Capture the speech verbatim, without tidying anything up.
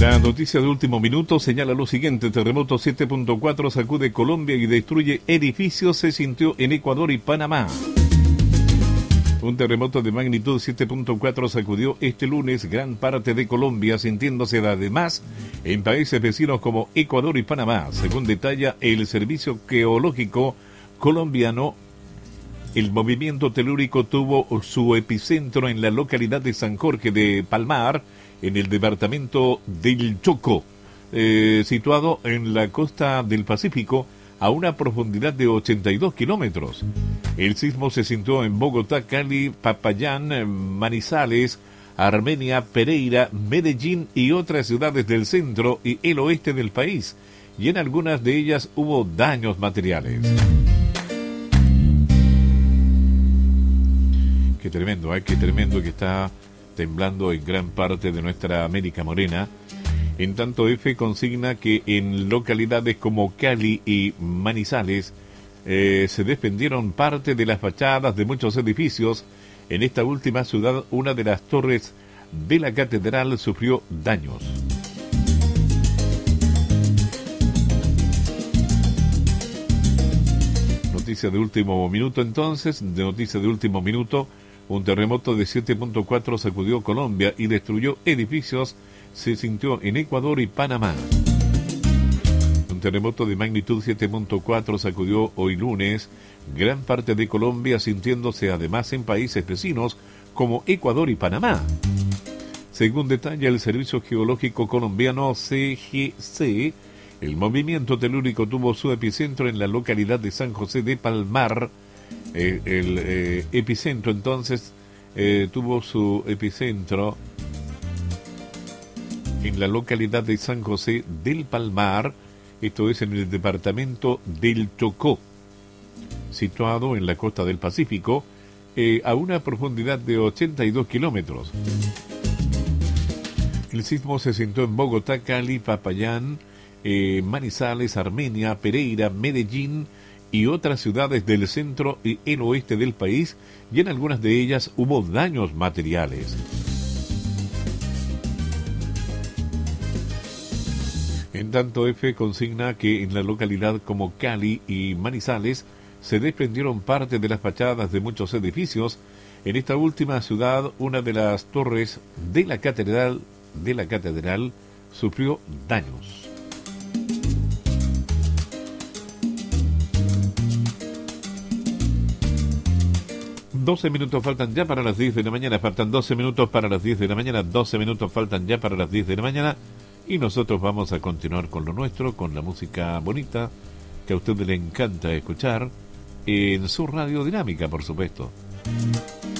La noticia de último minuto señala lo siguiente: terremoto siete punto cuatro sacude Colombia y destruye edificios, se sintió en Ecuador y Panamá. Un terremoto de magnitud siete punto cuatro sacudió este lunes gran parte de Colombia, sintiéndose además en países vecinos como Ecuador y Panamá. Según detalla el Servicio Geológico colombiano, el movimiento telúrico tuvo su epicentro en la localidad de San Jorge de Palmar, en el departamento del Chocó, eh, situado en la costa del Pacífico a una profundidad de ochenta y dos kilómetros. El sismo se sintió en Bogotá, Cali, Popayán, Manizales, Armenia, Pereira, Medellín y otras ciudades del centro y el oeste del país, y en algunas de ellas hubo daños materiales. Qué tremendo, ¿eh? Qué tremendo que está temblando en gran parte de nuestra América Morena. En tanto, F consigna que en localidades como Cali y Manizales eh, se desprendieron parte de las fachadas de muchos edificios. En esta última ciudad, una de las torres de la catedral sufrió daños. Noticia de último minuto entonces, de noticia de último minuto. Un terremoto de siete punto cuatro sacudió Colombia y destruyó edificios, se sintió en Ecuador y Panamá. Un terremoto de magnitud siete punto cuatro sacudió hoy lunes gran parte de Colombia, sintiéndose además en países vecinos como Ecuador y Panamá. Según detalla el Servicio Geológico colombiano C G C, el movimiento telúrico tuvo su epicentro en la localidad de San José de Palmar. Eh, el eh, epicentro entonces eh, tuvo su epicentro en la localidad de San José del Palmar, esto es en el departamento del Chocó, situado en la costa del Pacífico, eh, a una profundidad de ochenta y dos kilómetros. El sismo se sintió en Bogotá, Cali, Popayán, eh, Manizales, Armenia, Pereira, Medellín y otras ciudades del centro y el oeste del país, y en algunas de ellas hubo daños materiales. En tanto, F consigna que en la localidad como Cali y Manizales se desprendieron parte de las fachadas de muchos edificios. En esta última ciudad, una de las torres de la catedral, de la catedral sufrió daños. doce minutos faltan ya para las diez de la mañana, faltan doce minutos para las diez de la mañana, doce minutos faltan ya para las diez de la mañana, y nosotros vamos a continuar con lo nuestro, con la música bonita que a usted le encanta escuchar en su radio dinámica, por supuesto.